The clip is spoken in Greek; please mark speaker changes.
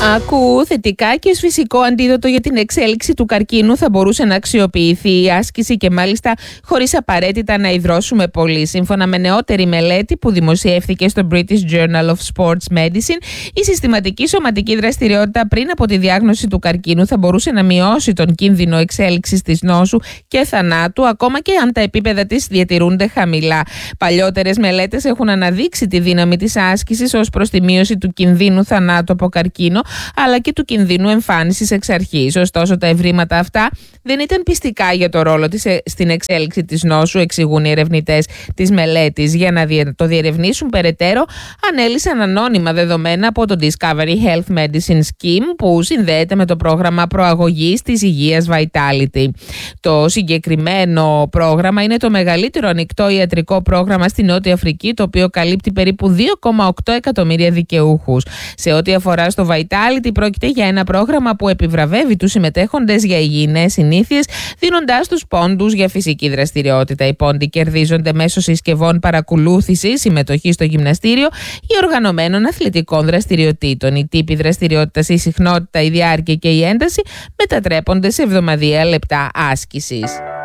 Speaker 1: Άκου θετικά και ως φυσικό αντίδοτο για την εξέλιξη του καρκίνου θα μπορούσε να αξιοποιηθεί η άσκηση και μάλιστα χωρίς απαραίτητα να ιδρώσουμε πολύ. Σύμφωνα με νεότερη μελέτη που δημοσιεύθηκε στο British Journal of Sports Medicine, η συστηματική σωματική δραστηριότητα πριν από τη διάγνωση του καρκίνου θα μπορούσε να μειώσει τον κίνδυνο εξέλιξης της νόσου και θανάτου, ακόμα και αν τα επίπεδα της διατηρούνται χαμηλά. Παλιότερες μελέτες έχουν αναδείξει τη δύναμη της άσκησης ως προς τη μείωση του κινδύνου θανάτου από καρκίνο, αλλά και του κινδύνου εμφάνισης εξ αρχής. Ωστόσο, τα ευρήματα αυτά δεν ήταν πιστικά για το ρόλο της στην εξέλιξη της νόσου, εξηγούν οι ερευνητές της μελέτης. Για να το διερευνήσουν περαιτέρω, ανέλυσαν ανώνυμα δεδομένα από το Discovery Health Medicine Scheme, που συνδέεται με το πρόγραμμα προαγωγής της υγείας Vitality. Το συγκεκριμένο πρόγραμμα είναι το μεγαλύτερο ανοιχτό ιατρικό πρόγραμμα στη Νότια Αφρική, το οποίο καλύπτει περίπου 2,8 εκατομμύρια δικαιούχους. Σε ό,τι αφορά στο Vitality, πρόκειται για ένα πρόγραμμα που επιβραβεύει τους συμμετέχοντες για υγιεινές συνήθειες, δίνοντάς τους πόντους για φυσική δραστηριότητα. Οι πόντοι κερδίζονται μέσω συσκευών παρακολούθησης, συμμετοχή στο γυμναστήριο ή οργανωμένων αθλητικών δραστηριοτήτων. Οι τύποι δραστηριότητας, η συχνότητα, η διάρκεια και η ένταση μετατρέπονται σε εβδομαδιαία λεπτά άσκησης.